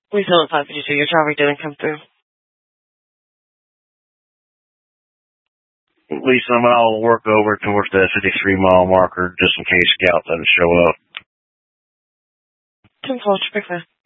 We still at 552. Your traffic didn't come through. Lisa, I'll work over towards the 53-mile marker just in case Scout doesn't show up. 10-4, traffic